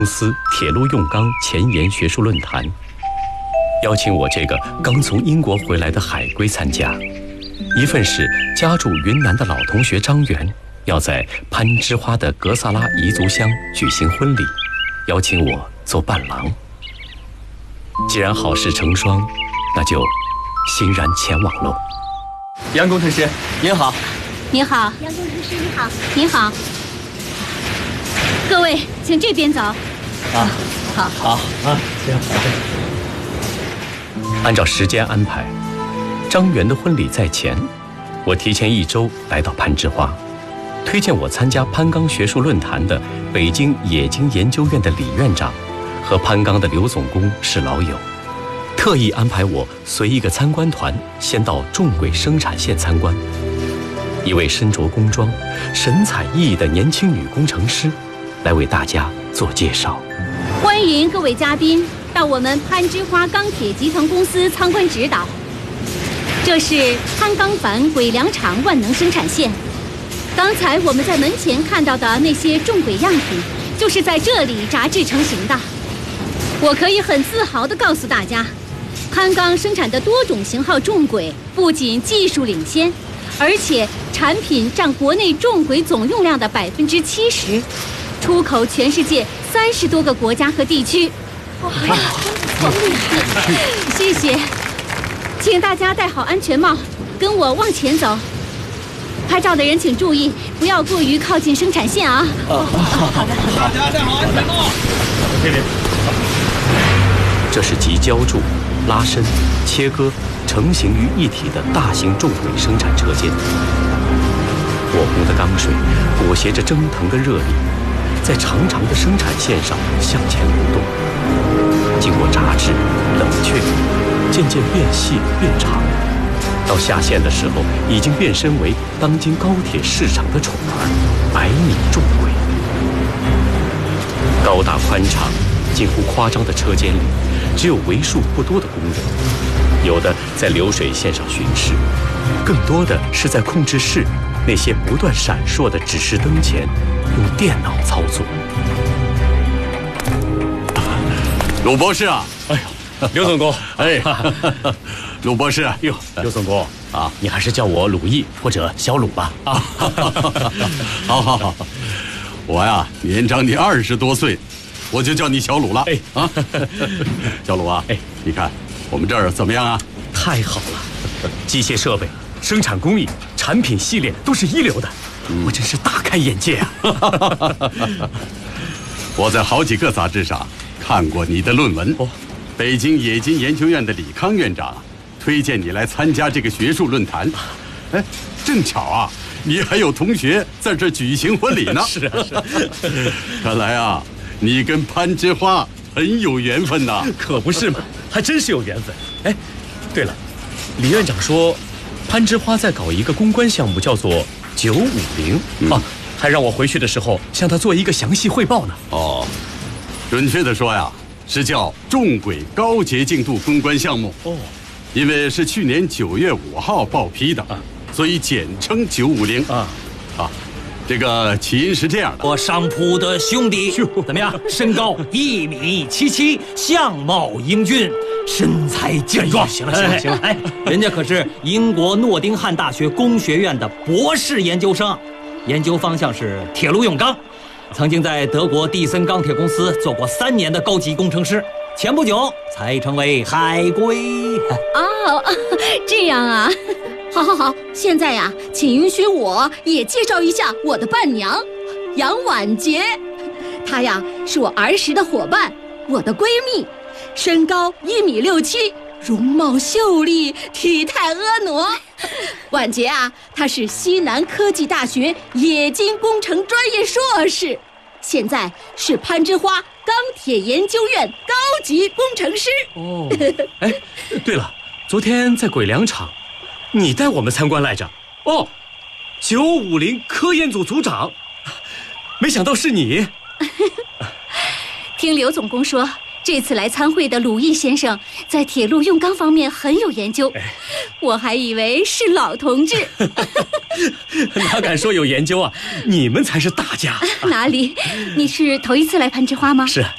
公司铁路用钢前沿学术论坛，邀请我这个刚从英国回来的海归参加。一份是家住云南的老同学张元要在攀枝花的格萨拉彝族乡举行婚礼，邀请我做伴郎。既然好事成双，那就欣然前往喽。 杨工程师，您好。 您好， 杨工程师，你好。 您好。各位，请这边走。 好啊，行。 按照时间安排，张元的婚礼在前，我提前1周来到攀枝花。推荐我参加攀钢学术论坛的北京冶金研究院的李院长和攀钢的刘总工是老友，特意安排我随一个参观团先到重轨生产线参观。一位身着工装、神采奕奕的年轻女工程师来为大家做介绍。 欢迎各位嘉宾到我们攀枝花钢铁集团公司参观指导。这是攀钢板轨梁厂万能生产线。刚才我们在门前看到的那些重轨样品，就是在这里炸制成型的。我可以很自豪地告诉大家，攀钢生产的多种型号重轨不仅技术领先，而且产品占国内重轨总用量的70%，出口全世界30多个国家和地区。 哇，真厉害！ 谢谢，请大家戴好安全帽，跟我往前走。拍照的人请注意，不要过于靠近生产线啊！ 好的。 大家戴好安全帽。这边。 这是集浇筑、拉伸、切割、成型于一体的大型重轨生产车间。火红的钢水裹挟着蒸腾的热力，在长长的生产线上向前流动。经过炸制、冷却，渐渐变细变长。到下线的时候，已经变身为当今高铁市场的宠儿——100米重轨。高大宽敞、近乎夸张的车间里，只有为数不多的工人，有的在流水线上巡视，更多的是在控制室那些不断闪烁的指示灯前用电脑操作。 鲁博士啊！ 哎呦，刘总工， 哎，鲁博士， 哟，刘总工啊，你还是叫我鲁毅或者小鲁吧。啊， 好，我呀年长你20多岁，我就叫你小鲁了。 哎啊，小鲁啊， 哎， 你看我们这儿怎么样啊？ 太好了，机械设备、生产工艺、产品系列都是一流的，我真是大开眼界啊！ 我在好几个杂志上看过你的论文。北京冶金研究院的李康院长推荐你来参加这个学术论坛。哎，正巧啊，你还有同学在这举行婚礼呢。 是啊， 看来啊，你跟攀枝花很有缘分呐。 可不是嘛，还真是有缘分。哎，对了，李院长说，攀枝花在搞一个公关项目，叫做950啊，还让我回去的时候向他做一个详细汇报呢。 哦，准确的说呀，是叫重轨高洁净度公关项目。 哦， 因为是去年9月5号报批的，所以简称950啊。这个起因是这样的， 我商铺的兄弟怎么样？身高1.77米，相貌英俊，身材健壮。行了，哎，人家可是英国诺丁汉大学工学院的博士研究生，研究方向是铁路用钢，曾经在德国蒂森钢铁公司做过3年的高级工程师，前不久才成为海归。 哦，这样啊。好，现在呀，请允许我也介绍一下我的伴娘杨婉洁。她呀是我儿时的伙伴，我的闺蜜，身高1.67米，容貌秀丽，体态婀娜。婉洁啊，她是西南科技大学冶金工程专业硕士，现在是攀枝花钢铁研究院高级工程师。 哦，哎，对了，昨天在轨梁厂你带我们参观来着。哦，950科研组组长，没想到是你。 听刘总工说，这次来参会的鲁毅先生在铁路用钢方面很有研究，我还以为是老同志。 哪敢说有研究啊，你们才是大家。 哪里？你是头一次来攀枝花吗？ 是